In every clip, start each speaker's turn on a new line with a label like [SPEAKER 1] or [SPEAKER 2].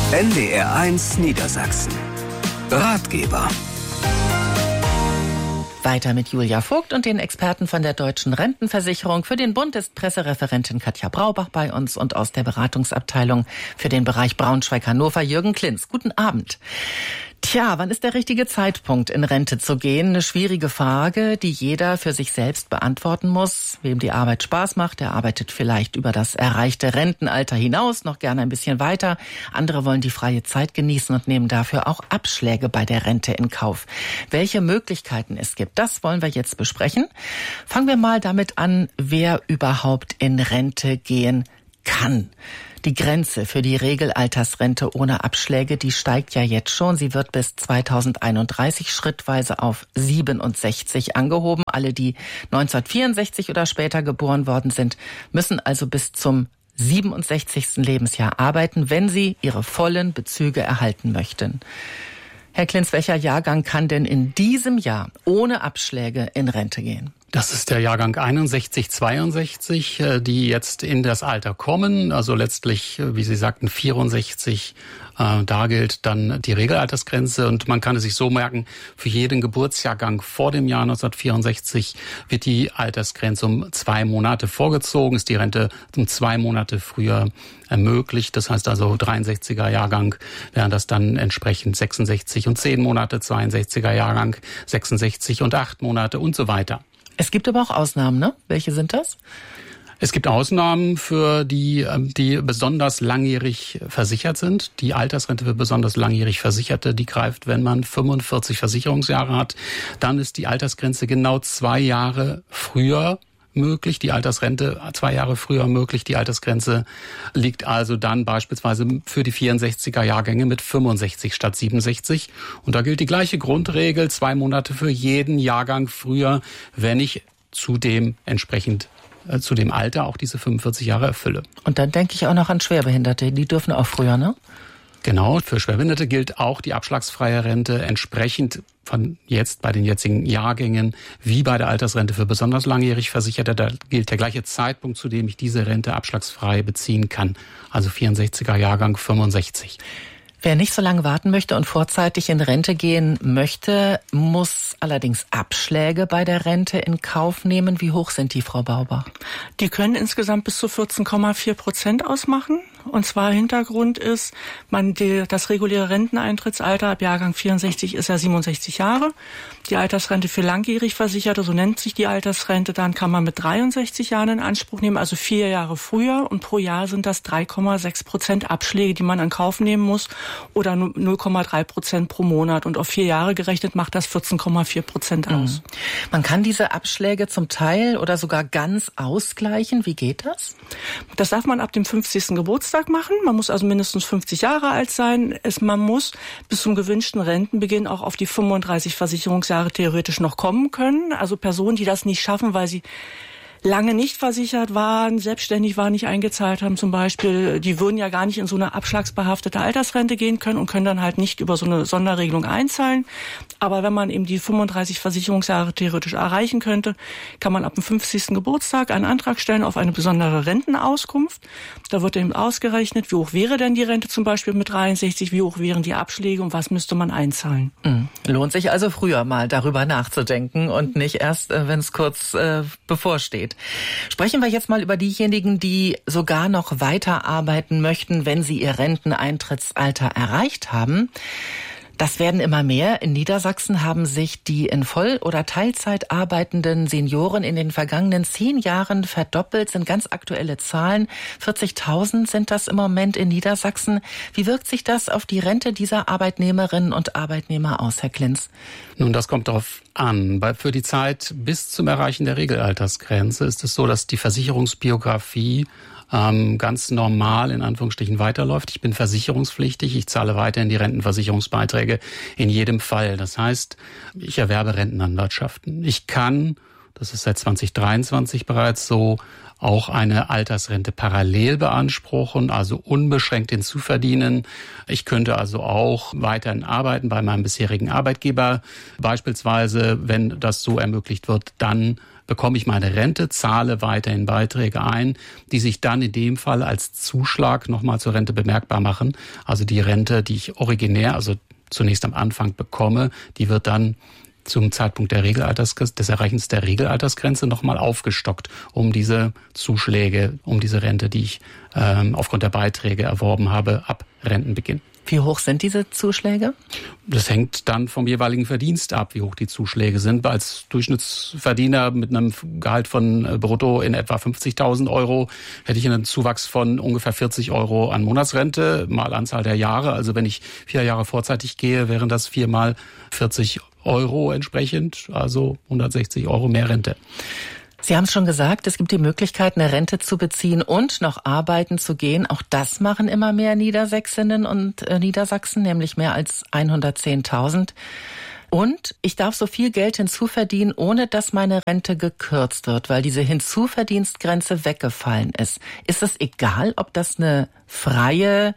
[SPEAKER 1] NDR1 Niedersachsen. Ratgeber.
[SPEAKER 2] Weiter mit Julia Vogt und den Experten von der Deutschen Rentenversicherung. Für den Bund ist Pressereferentin Katja Braubach bei uns und aus der Beratungsabteilung für den Bereich Braunschweig-Hannover Jürgen Klinz. Guten Abend. Tja, wann ist der richtige Zeitpunkt, in Rente zu gehen? Eine schwierige Frage, die jeder für sich selbst beantworten muss. Wem die Arbeit Spaß macht, der arbeitet vielleicht über das erreichte Rentenalter hinaus, noch gerne ein bisschen weiter. Andere wollen die freie Zeit genießen und nehmen dafür auch Abschläge bei der Rente in Kauf. Welche Möglichkeiten es gibt, das wollen wir jetzt besprechen. Fangen wir mal damit an, wer überhaupt in Rente gehen kann. Die Grenze für die Regelaltersrente ohne Abschläge, die steigt ja jetzt schon. Sie wird bis 2031 schrittweise auf 67 angehoben. Alle, die 1964 oder später geboren worden sind, müssen also bis zum 67. Lebensjahr arbeiten, wenn sie ihre vollen Bezüge erhalten möchten. Herr Klinz, welcher Jahrgang kann denn in diesem Jahr ohne Abschläge in Rente gehen?
[SPEAKER 3] Das ist der Jahrgang 61, 62, die jetzt in das Alter kommen. Also letztlich, wie Sie sagten, 64. Da gilt dann die Regelaltersgrenze. Und man kann es sich so merken, für jeden Geburtsjahrgang vor dem Jahr 1964 wird die Altersgrenze um 2 Monate vorgezogen, ist die Rente um 2 Monate früher ermöglicht. Das heißt also 63er Jahrgang wären das dann entsprechend 66 und 10 Monate, 62er Jahrgang 66 und 8 Monate und so weiter.
[SPEAKER 2] Es gibt aber auch Ausnahmen, ne? Welche sind das?
[SPEAKER 3] Es gibt Ausnahmen für die besonders langjährig versichert sind. Die Altersrente für besonders langjährig Versicherte, die greift, wenn man 45 Versicherungsjahre hat. Dann ist die Altersgrenze genau 2 Jahre früher möglich, die Altersrente 2 Jahre früher möglich. Die Altersgrenze liegt also dann beispielsweise für die 64er Jahrgänge mit 65 statt 67. Und da gilt die gleiche Grundregel, 2 Monate für jeden Jahrgang früher, wenn ich zu dem Alter auch diese 45 Jahre erfülle.
[SPEAKER 2] Und dann denke ich auch noch an Schwerbehinderte, die dürfen auch früher, ne?
[SPEAKER 3] Genau, für Schwerbehinderte gilt auch die abschlagsfreie Rente entsprechend von jetzt bei den jetzigen Jahrgängen wie bei der Altersrente für besonders langjährig Versicherte. Da gilt der gleiche Zeitpunkt, zu dem ich diese Rente abschlagsfrei beziehen kann. Also 64er Jahrgang 65.
[SPEAKER 2] Wer nicht so lange warten möchte und vorzeitig in Rente gehen möchte, muss allerdings Abschläge bei der Rente in Kauf nehmen. Wie hoch sind die, Frau Braubach?
[SPEAKER 4] Die können insgesamt bis zu 14,4% ausmachen. Und zwar Hintergrund ist, das reguläre Renteneintrittsalter ab Jahrgang 64 ist ja 67 Jahre. Die Altersrente für langjährig Versicherte, so nennt sich die Altersrente, dann kann man mit 63 Jahren in Anspruch nehmen, also 4 Jahre früher. Und pro Jahr sind das 3,6% Abschläge, die man in Kauf nehmen muss, oder 0,3% pro Monat. Und auf 4 Jahre gerechnet macht das 14,4% aus.
[SPEAKER 2] Man kann diese Abschläge zum Teil oder sogar ganz ausgleichen. Wie geht das?
[SPEAKER 4] Das darf man ab dem 50. Geburtstag machen. Man muss also mindestens 50 Jahre alt sein. Man muss bis zum gewünschten Rentenbeginn auch auf die 35 Versicherungsjahre theoretisch noch kommen können. Also Personen, die das nicht schaffen, weil sie lange nicht versichert waren, selbstständig waren, nicht eingezahlt haben zum Beispiel, die würden ja gar nicht in so eine abschlagsbehaftete Altersrente gehen können und können dann halt nicht über so eine Sonderregelung einzahlen. Aber wenn man eben die 35 Versicherungsjahre theoretisch erreichen könnte, kann man ab dem 50. Geburtstag einen Antrag stellen auf eine besondere Rentenauskunft. Da wird eben ausgerechnet, wie hoch wäre denn die Rente zum Beispiel mit 63, wie hoch wären die Abschläge und was müsste man einzahlen.
[SPEAKER 2] Lohnt sich also früher mal darüber nachzudenken und nicht erst, wenn es kurz bevorsteht. Sprechen wir jetzt mal über diejenigen, die sogar noch weiter arbeiten möchten, wenn sie ihr Renteneintrittsalter erreicht haben. Das werden immer mehr. In Niedersachsen haben sich die in Voll- oder Teilzeit arbeitenden Senioren in den vergangenen 10 Jahren verdoppelt, sind ganz aktuelle Zahlen. 40.000 sind das im Moment in Niedersachsen. Wie wirkt sich das auf die Rente dieser Arbeitnehmerinnen und Arbeitnehmer aus, Herr Klinz?
[SPEAKER 3] Nun, das kommt darauf an. Für die Zeit bis zum Erreichen der Regelaltersgrenze ist es so, dass die Versicherungsbiografie ganz normal in Anführungsstrichen weiterläuft. Ich bin versicherungspflichtig, ich zahle weiterhin die Rentenversicherungsbeiträge in jedem Fall. Das heißt, ich erwerbe Rentenanwartschaften. Ich kann, das ist seit 2023 bereits so, auch eine Altersrente parallel beanspruchen, also unbeschränkt hinzuverdienen. Ich könnte also auch weiterhin arbeiten bei meinem bisherigen Arbeitgeber. Beispielsweise, wenn das so ermöglicht wird, dann bekomme ich meine Rente, zahle weiterhin Beiträge ein, die sich dann in dem Fall als Zuschlag nochmal zur Rente bemerkbar machen. Also die Rente, die ich originär, also zunächst am Anfang bekomme, die wird dann zum Zeitpunkt des Erreichens der Regelaltersgrenze nochmal aufgestockt, um diese Zuschläge, um diese Rente, die ich aufgrund der Beiträge erworben habe, ab Rentenbeginn.
[SPEAKER 2] Wie hoch sind diese Zuschläge?
[SPEAKER 3] Das hängt dann vom jeweiligen Verdienst ab, wie hoch die Zuschläge sind. Als Durchschnittsverdiener mit einem Gehalt von brutto in etwa 50.000 Euro hätte ich einen Zuwachs von ungefähr 40 Euro an Monatsrente, mal Anzahl der Jahre. Also wenn ich 4 Jahre vorzeitig gehe, wären das 4 mal 40 Euro entsprechend, also 160 Euro mehr Rente.
[SPEAKER 2] Sie haben es schon gesagt, es gibt die Möglichkeit, eine Rente zu beziehen und noch arbeiten zu gehen. Auch das machen immer mehr Niedersächsinnen und Niedersachsen, nämlich mehr als 110.000. Und ich darf so viel Geld hinzuverdienen, ohne dass meine Rente gekürzt wird, weil diese Hinzuverdienstgrenze weggefallen ist. Ist es egal, ob das eine freie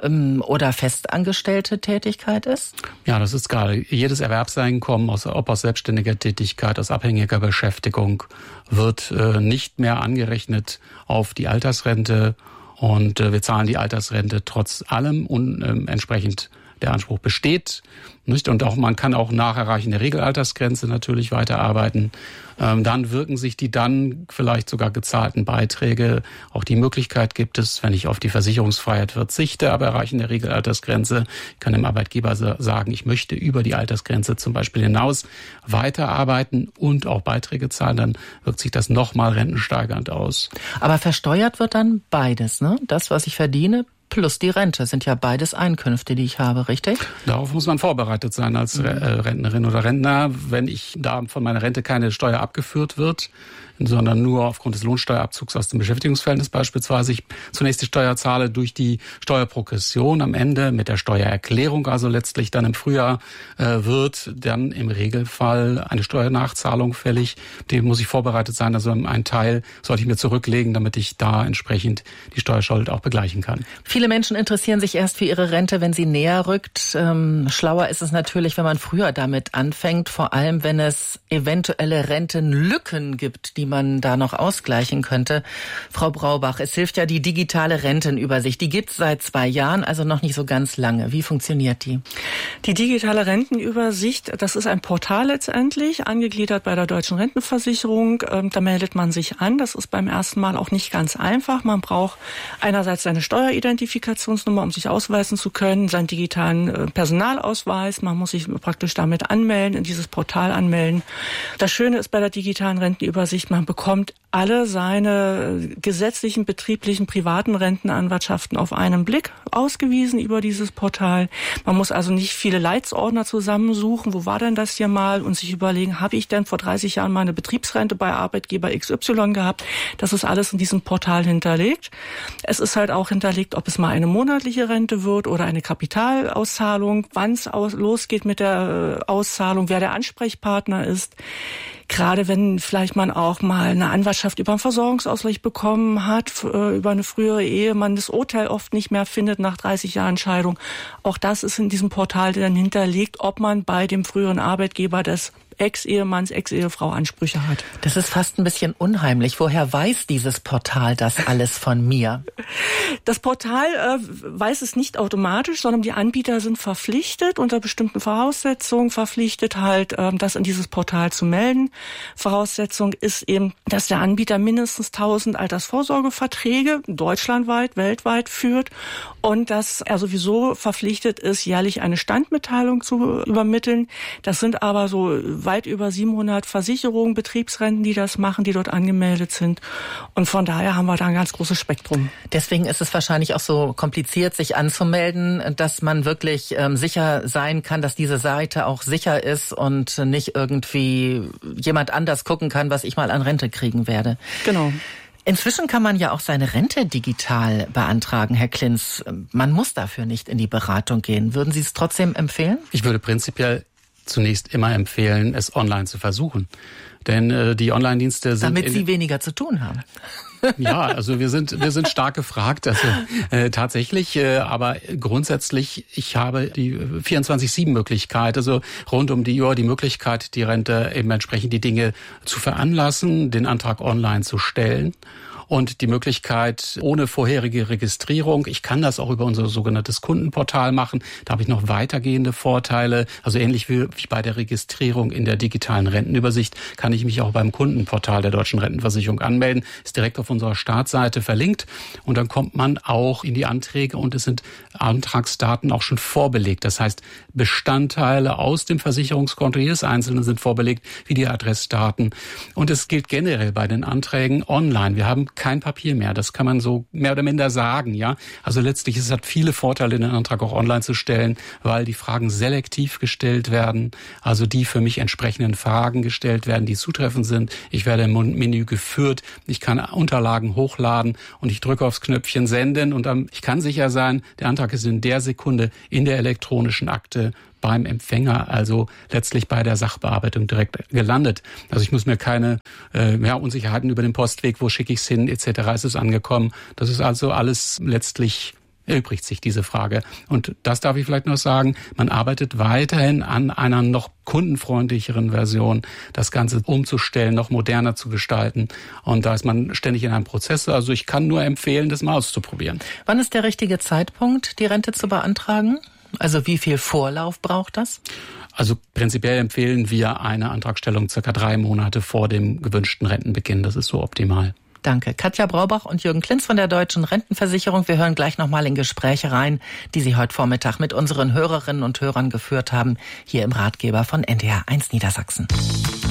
[SPEAKER 2] oder festangestellte Tätigkeit ist?
[SPEAKER 3] Ja, das ist egal. Jedes Erwerbseinkommen, ob aus selbstständiger Tätigkeit, aus abhängiger Beschäftigung, wird nicht mehr angerechnet auf die Altersrente. Und wir zahlen die Altersrente trotz allem und entsprechend der Anspruch besteht. Nicht? Und auch man kann auch nach Erreichen der Regelaltersgrenze natürlich weiterarbeiten. Dann wirken sich die dann vielleicht sogar gezahlten Beiträge. Auch die Möglichkeit gibt es, wenn ich auf die Versicherungsfreiheit verzichte, aber Erreichen der Regelaltersgrenze, ich kann dem Arbeitgeber sagen, ich möchte über die Altersgrenze zum Beispiel hinaus weiterarbeiten und auch Beiträge zahlen, dann wirkt sich das nochmal rentensteigernd aus.
[SPEAKER 2] Aber versteuert wird dann beides, ne? Das, was ich verdiene, plus die Rente sind ja beides Einkünfte, die ich habe, richtig?
[SPEAKER 3] Darauf muss man vorbereitet sein als Rentnerin oder Rentner. Wenn da von meiner Rente keine Steuer abgeführt wird, sondern nur aufgrund des Lohnsteuerabzugs aus dem Beschäftigungsverhältnis beispielsweise ich zunächst die Steuer zahle durch die Steuerprogression am Ende mit der Steuererklärung, also letztlich dann im Frühjahr wird dann im Regelfall eine Steuernachzahlung fällig. Dem muss ich vorbereitet sein, also einen Teil sollte ich mir zurücklegen, damit ich da entsprechend die Steuerschuld auch begleichen kann.
[SPEAKER 2] Viele Menschen interessieren sich erst für ihre Rente, wenn sie näher rückt. Schlauer ist es natürlich, wenn man früher damit anfängt, vor allem wenn es eventuelle Rentenlücken gibt, die man da noch ausgleichen könnte. Frau Braubach, es hilft ja die digitale Rentenübersicht. Die gibt es seit 2 Jahren, also noch nicht so ganz lange. Wie funktioniert die?
[SPEAKER 4] Die digitale Rentenübersicht, das ist ein Portal letztendlich, angegliedert bei der Deutschen Rentenversicherung. Da meldet man sich an. Das ist beim ersten Mal auch nicht ganz einfach. Man braucht einerseits seine Steueridentifikationsnummer, um sich ausweisen zu können, seinen digitalen Personalausweis. Man muss sich praktisch damit anmelden, in dieses Portal anmelden. Das Schöne ist bei der digitalen Rentenübersicht, man bekommt alle seine gesetzlichen, betrieblichen, privaten Rentenanwartschaften auf einen Blick ausgewiesen über dieses Portal. Man muss also nicht viele Leitsordner zusammensuchen. Wo war denn das hier mal? Und sich überlegen, habe ich denn vor 30 Jahren meine Betriebsrente bei Arbeitgeber XY gehabt? Das ist alles in diesem Portal hinterlegt. Es ist halt auch hinterlegt, ob es mal eine monatliche Rente wird oder eine Kapitalauszahlung, wann es losgeht mit der Auszahlung, wer der Ansprechpartner ist. Gerade wenn vielleicht man auch mal eine Anwartschaft über einen Versorgungsausgleich bekommen hat, über eine frühere Ehe, man das Urteil oft nicht mehr findet nach 30 Jahren Scheidung. Auch das ist in diesem Portal dann hinterlegt, ob man bei dem früheren Arbeitgeber des Ex-Ehemanns, Ex-Ehefrau Ansprüche hat.
[SPEAKER 2] Das ist fast ein bisschen unheimlich. Woher weiß dieses Portal das alles von mir?
[SPEAKER 4] Das Portal weiß es nicht automatisch, sondern die Anbieter sind verpflichtet, unter bestimmten Voraussetzungen verpflichtet halt, das in dieses Portal zu melden. Voraussetzung ist eben, dass der Anbieter mindestens 1000 Altersvorsorgeverträge deutschlandweit, weltweit führt und dass er sowieso verpflichtet ist, jährlich eine Standmitteilung zu übermitteln. Das sind aber so weit über 700 Versicherungen, Betriebsrenten, die das machen, die dort angemeldet sind. Und von daher haben wir da ein ganz großes Spektrum.
[SPEAKER 2] Deswegen ist es wahrscheinlich auch so kompliziert, sich anzumelden, dass man wirklich sicher sein kann, dass diese Seite auch sicher ist und nicht irgendwie jemand anders gucken kann, was ich mal an Rente kriegen werde.
[SPEAKER 4] Genau.
[SPEAKER 2] Inzwischen kann man ja auch seine Rente digital beantragen, Herr Klinz. Man muss dafür nicht in die Beratung gehen. Würden Sie es trotzdem empfehlen?
[SPEAKER 3] Ich würde prinzipiell zunächst immer empfehlen, es online zu versuchen. Denn die Online-Dienste sind...
[SPEAKER 2] Damit Sie weniger zu tun haben.
[SPEAKER 3] Ja, also wir sind stark gefragt, also tatsächlich, aber grundsätzlich, ich habe die 24/7-Möglichkeit, also rund um die Uhr die Möglichkeit, die Rente eben entsprechend die Dinge zu veranlassen, den Antrag online zu stellen. Und die Möglichkeit ohne vorherige Registrierung. Ich kann das auch über unser sogenanntes Kundenportal machen. Da habe ich noch weitergehende Vorteile. Also ähnlich wie bei der Registrierung in der digitalen Rentenübersicht kann ich mich auch beim Kundenportal der Deutschen Rentenversicherung anmelden. Ist direkt auf unserer Startseite verlinkt. Und dann kommt man auch in die Anträge und es sind Antragsdaten auch schon vorbelegt. Das heißt, Bestandteile aus dem Versicherungskonto jedes Einzelnen sind vorbelegt, wie die Adressdaten. Und es gilt generell bei den Anträgen online. Wir haben kein Papier mehr. Das kann man so mehr oder minder sagen, ja. Also letztlich, es hat viele Vorteile, den Antrag auch online zu stellen, weil die Fragen selektiv gestellt werden. Also die für mich entsprechenden Fragen gestellt werden, die zutreffend sind. Ich werde im Menü geführt. Ich kann Unterlagen hochladen und ich drücke aufs Knöpfchen Senden und ich kann sicher sein, der Antrag ist in der Sekunde in der elektronischen Akte beim Empfänger, also letztlich bei der Sachbearbeitung direkt gelandet. Also ich muss mir keine Unsicherheiten über den Postweg, wo schicke ich es hin, etc. ist es angekommen. Das ist also alles letztlich erübrigt sich diese Frage. Und das darf ich vielleicht noch sagen, man arbeitet weiterhin an einer noch kundenfreundlicheren Version, das Ganze umzustellen, noch moderner zu gestalten. Und da ist man ständig in einem Prozess. Also ich kann nur empfehlen, das mal auszuprobieren.
[SPEAKER 2] Wann ist der richtige Zeitpunkt, die Rente zu beantragen? Also wie viel Vorlauf braucht das?
[SPEAKER 3] Also prinzipiell empfehlen wir eine Antragstellung circa 3 Monate vor dem gewünschten Rentenbeginn. Das ist so optimal.
[SPEAKER 2] Danke. Katja Braubach und Jürgen Klinz von der Deutschen Rentenversicherung. Wir hören gleich nochmal in Gespräche rein, die Sie heute Vormittag mit unseren Hörerinnen und Hörern geführt haben, hier im Ratgeber von NDR 1 Niedersachsen.